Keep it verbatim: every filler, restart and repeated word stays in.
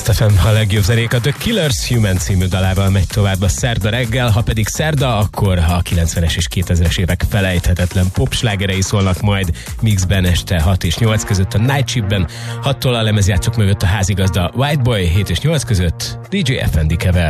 Blast ef em, a legjobb zenék. A The Killers Human című dalával megy tovább a szerda reggel. Ha pedig szerda, akkor a kilencvenes és kétezres évek felejthetetlen popslágerei szólnak majd mixben este hat és nyolc között a Night Shiftben. hattól a lemezjátszók mögött a házigazda White Boy, hét és nyolc között dé dzsé ef en dé kever.